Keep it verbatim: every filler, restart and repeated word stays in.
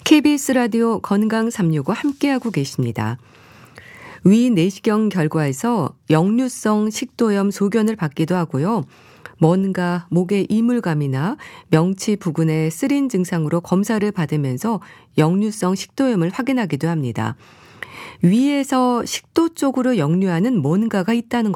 케이비에스 라디오 건강 삼육오 함께하고 계십니다. 위 내시경 결과에서 역류성 식도염 소견을 받기도 하고요. 뭔가 목의 이물감이나 명치 부근의 쓰린 증상으로 검사를 받으면서 역류성 식도염을 확인하기도 합니다. 위에서 식도 쪽으로 역류하는 뭔가가 있다는